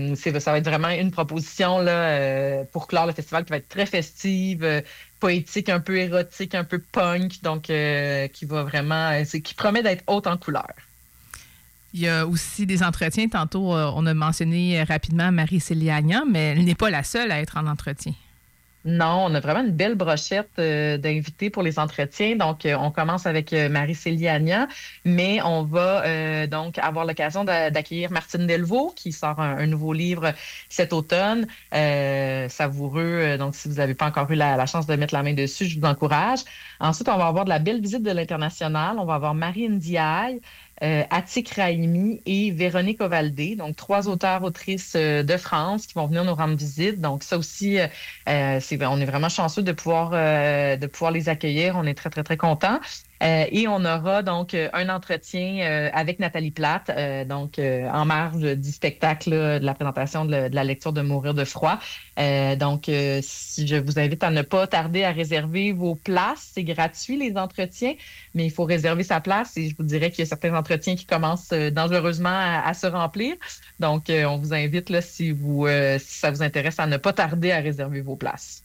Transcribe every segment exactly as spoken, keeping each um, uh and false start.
Euh, c'est, ça va être vraiment une proposition là, euh, pour clore le festival qui va être très festive, euh, poétique, un peu érotique, un peu punk, donc euh, qui va vraiment, euh, c'est, qui promet d'être haute en couleurs. Il y a aussi des entretiens. Tantôt, euh, on a mentionné rapidement Marie-Célie Agnan, mais elle n'est pas la seule à être en entretien. Non, on a vraiment une belle brochette euh, d'invités pour les entretiens. Donc, euh, on commence avec euh, Marie-Célie Agnan, mais on va euh, donc avoir l'occasion d'a- d'accueillir Martine Delvaux, qui sort un, un nouveau livre cet automne, euh, savoureux. Euh, Donc, si vous n'avez pas encore eu la, la chance de mettre la main dessus, je vous encourage. Ensuite, on va avoir de la belle visite de l'international. On va avoir Marie Ndiaye, euh, Atik Raimi et Véronique Ovaldé, donc trois auteurs, autrices euh, de France qui vont venir nous rendre visite. Donc, ça aussi, euh, euh, c'est, on est vraiment chanceux de pouvoir, euh, de pouvoir les accueillir. On est très, très, très contents. Euh, et on aura donc euh, un entretien euh, avec Nathalie Platte, euh, donc euh, en marge du spectacle, là, de la présentation de, la de la lecture de Mourir de froid. Euh, donc, euh, si je vous invite à ne pas tarder à réserver vos places. C'est gratuit, les entretiens, mais il faut réserver sa place. Et je vous dirais qu'il y a certains entretiens qui commencent euh, dangereusement à, à se remplir. Donc, euh, on vous invite, là, si, vous, euh, si ça vous intéresse, à ne pas tarder à réserver vos places.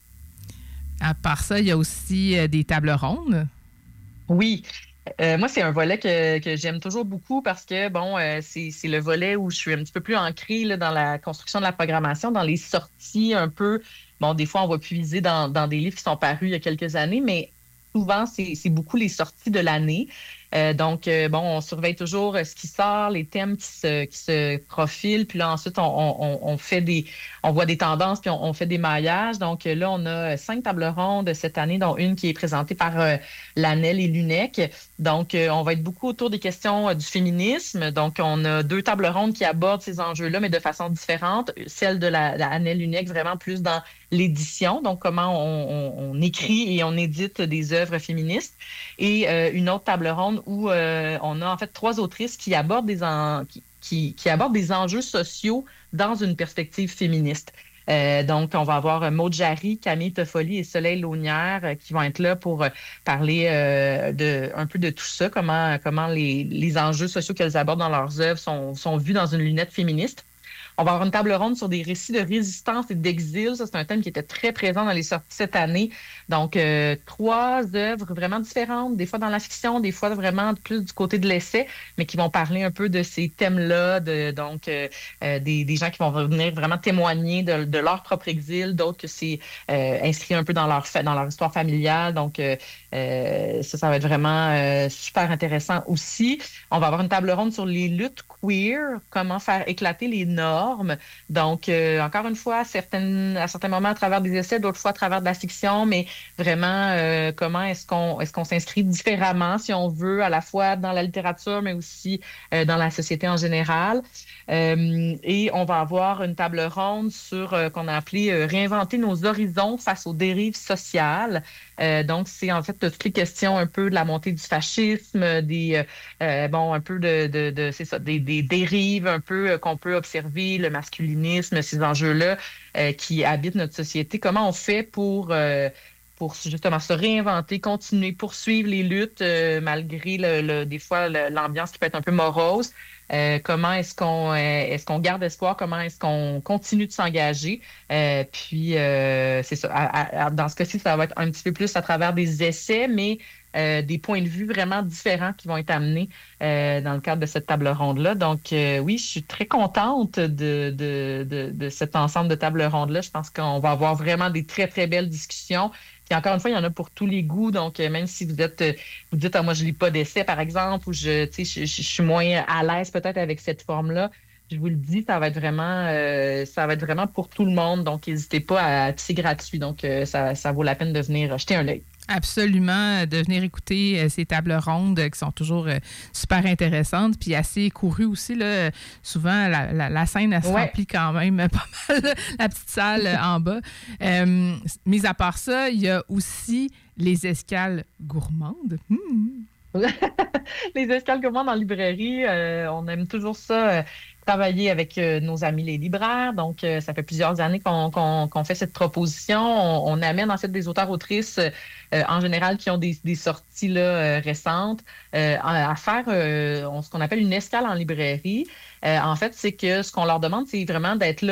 À part ça, il y a aussi euh, des tables rondes. Oui. Euh, moi, c'est un volet que, que j'aime toujours beaucoup parce que, bon, euh, c'est, c'est le volet où je suis un petit peu plus ancrée là, dans la construction de la programmation, dans les sorties un peu. Bon, des fois, on va puiser dans, dans des livres qui sont parus il y a quelques années, mais souvent, c'est, c'est beaucoup les sorties de l'année. Euh, donc, euh, bon, on surveille toujours euh, ce qui sort, les thèmes qui se, qui se profilent, puis là, ensuite, on, on, on fait des, on voit des tendances, puis on, on fait des maillages. Donc, euh, là, on a cinq tables rondes cette année, dont une qui est présentée par euh, Lanel et Lunec. Donc, euh, on va être beaucoup autour des questions euh, du féminisme. Donc, on a deux tables rondes qui abordent ces enjeux-là, mais de façon différente. Celle de la, la Annelle Lunec, vraiment plus dans l'édition, donc comment on, on, on écrit et on édite des œuvres féministes. Et euh, une autre table ronde où euh, on a en fait trois autrices qui abordent des, en, qui, qui, qui abordent des enjeux sociaux dans une perspective féministe. Euh, donc, on va avoir Maud Jarry, Camille Toffoli et Soleil Launière euh, qui vont être là pour euh, parler euh, de, un peu de tout ça, comment, comment les, les enjeux sociaux qu'elles abordent dans leurs œuvres sont, sont vus dans une lunette féministe. On va avoir une table ronde sur des récits de résistance et d'exil. Ça, c'est un thème qui était très présent dans les sorties cette année. Donc, euh, trois œuvres vraiment différentes, des fois dans la fiction, des fois vraiment plus du côté de l'essai, mais qui vont parler un peu de ces thèmes-là, de, donc euh, euh, des, des gens qui vont venir vraiment témoigner de, de leur propre exil, d'autres que c'est euh, inscrit un peu dans leur, dans leur histoire familiale. Donc, euh, euh, ça, ça va être vraiment euh, super intéressant aussi. On va avoir une table ronde sur les luttes queer, comment faire éclater les normes. Donc, euh, encore une fois, certaines, à certains moments à travers des essais, d'autres fois à travers de la fiction, mais vraiment, euh, comment est-ce qu'on est-ce qu'on s'inscrit différemment, si on veut, à la fois dans la littérature, mais aussi euh, dans la société en général. Euh, et on va avoir une table ronde sur euh, qu'on a appelé euh, Réinventer nos horizons face aux dérives sociales. Euh, donc, c'est en fait toutes les questions un peu de la montée du fascisme, des euh, euh, bon, un peu de, de, de c'est ça, des, des dérives un peu euh, qu'on peut observer, le masculinisme, ces enjeux-là euh, qui habitent notre société. Comment on fait pour euh, pour justement se réinventer, continuer, poursuivre les luttes euh, malgré le, le, des fois le, l'ambiance qui peut être un peu morose. Euh, comment est-ce qu'on euh, est-ce qu'on garde espoir? Comment est-ce qu'on continue de s'engager? Euh, puis euh, c'est ça. À, à, dans ce cas-ci, ça va être un petit peu plus à travers des essais, mais euh, des points de vue vraiment différents qui vont être amenés euh, dans le cadre de cette table ronde-là. Donc euh, oui, je suis très contente de, de, de, de cet ensemble de tables rondes-là. Je pense qu'on va avoir vraiment des très, très belles discussions. Puis encore une fois, il y en a pour tous les goûts. Donc, euh, même si vous êtes, euh, vous dites, ah, moi, je lis pas d'essai, par exemple, ou je, tu sais, je, je, je suis moins à l'aise peut-être avec cette forme-là, je vous le dis, ça va être vraiment, euh, ça va être vraiment pour tout le monde. Donc, n'hésitez pas à, c'est gratuit. Donc, euh, ça, ça vaut la peine de venir jeter un œil. Absolument, de venir écouter euh, ces tables rondes euh, qui sont toujours euh, super intéressantes, puis assez courues aussi. Là. Souvent, la, la, la scène, elle se Ouais. remplit quand même pas mal, la petite salle euh, en bas. Euh, mis à part ça, il y a aussi les escales gourmandes. Mmh. Les escales commandes en librairie, euh, on aime toujours ça, euh, travailler avec euh, nos amis les libraires. Donc, euh, ça fait plusieurs années qu'on qu'on, qu'on fait cette proposition. On, on amène en fait des auteurs-autrices euh, en général qui ont des, des sorties là, euh, récentes euh, à, à faire euh, on, ce qu'on appelle une escale en librairie. Euh, en fait, c'est que ce qu'on leur demande, c'est vraiment d'être là